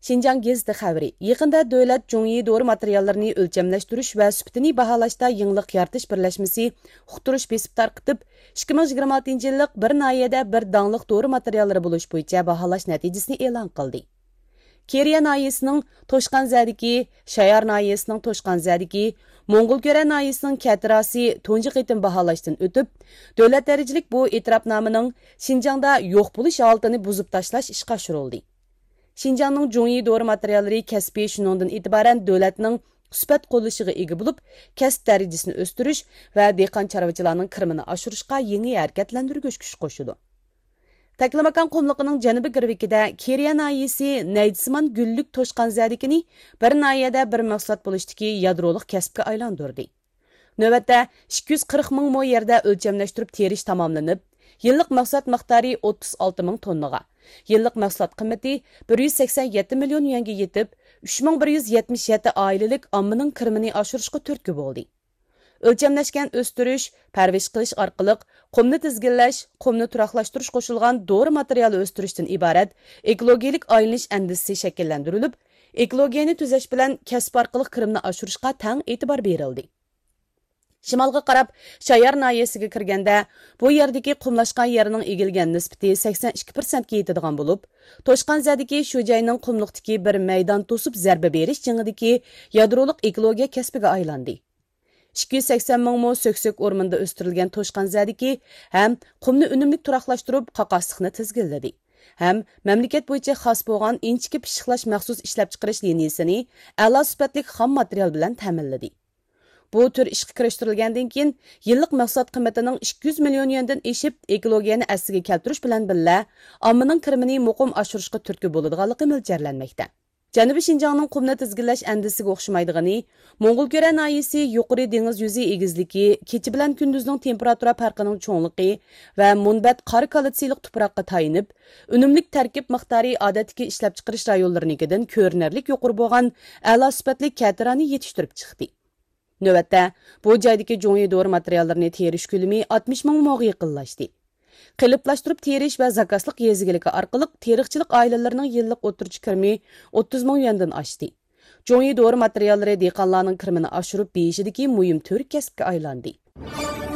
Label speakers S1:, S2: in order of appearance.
S1: Şinjan geziti xəbəri. Yaqında dövlət Zhongyi dori materiallarını ölçəmləşdiriş və sübtini bahalaşda yenilik yaratish birləşməsi uqtirish besib tarqıtıb 2026 yıllık bir nahiyədə bir danlıq dori materialları buluş boyunca bahalash nəticəsini e'lon qildi. Keriya nahiyəsinin Toshqanzadagi, Shayar nahiyəsinin Toshqanzadagi, Mo'ng'ulgöre nahiyəsinin Katirasi tunji qitim bahalashdan o'tib, dövlət dərəcəlik bu e'tirafnomaning Şinjanda yo'q bo'lish holatini buzib tashlash ishga oshirildi. Şinjanның Zhongyi dori materialları kəsbi shuningdan etibaran dövlətning sifat qo'llashiga ega bo'lib, kasb darajasini o'stirish va dehqon chorvachilarning kirimini oshirishga yangi harakatlantirgich kuch qo'shadi. Taklamakan qumliqining janubiy girvikida Keriya nahiyasi Naydisman gullik Toshqanzadikini bir nahiyada bir maqsad bo'lishdagi yadroliq kasbga aylantirdi. Navbatda 240 ming mo yerda o'lchamlashtirib terish tamomlanib, yillik maqsad miqdori 36 ming tonnaga, yillik mahsulot qiymati 187 million yuanga yetib, 3177 oilalik ommaning kirimini oshirishga turtki bo'ldi. O'lchamlashgan o'stirish, parvarish qilish orqali qumni tizginlash, qumni turaqlashtirish qo'shilgan dori materiali o'stirishdan iborat ekologik aylanish andisi shakllantirilib, ekologiyani tuzash bilan kasb orqali kirimni oshirishga tang e'tibor berildi. Shimolga qarab, Shayar nahiyasiga kirganda, bu yerdagi qumlashgan yerning egilgan nisbati 82% ga yetadigan bo'lib, Toshqanzadagi shu joyning qumliqdagi bir maydon to'sib zarba berish jingidagi yadroliq ekologiya kasbiga aylandi. 280 ming mo so'ksök o'rmonda o'stirilgan Toshqanzadagi ham qumni unumli turaqlashtirib, qaqasliqni tizginladi. Ham mamlakat bo'yicha xos bo'lgan inchiki pishiqlash maxsus ishlab chiqarish liniyasini a'lo sifatli xom material bilan ta'minladi. Bu tür ishga kirishtirilgandan keyin yillik mahsulot qiymatining 200 million yuandan eshib, ekologiyani asliga keltirish bilan birga ommaning kirimini muqim oshirishga turtki bo'ladiganligi mo'ljallanmoqda. Janubiy Şinjanning qumni tizginlash andisiga o'xshamaydigani, Mo'ng'ulgöre nahiyasi yuqori dengiz yuzi egizligi, kecha bilan kunduzning temperatura farqining cho'ngligi va munbat qor kalitsiylik tuproqqa tayinib, unumlik tarkib miqdori odatdagi ishlab chiqarish rayonlaridan ko'rinarli yuqori bo'lgan a'lo sifatli katirani yetishtirib chiqdi. Növətdə, bu joydagi Zhongyi dori materiallarini terish ko'lami 60 ming mo'ga yaqinlashdi. Qiliblaştırıb terish va zakasliq yezigiligi orqali teriqchilik oilalarining yillik o'tirchi kirimi 30 ming yuandan oshdi. Zhongyi dori materiallari dehqonlarning kirimini oshirib berishidagi muhim turi kasbga aylandi.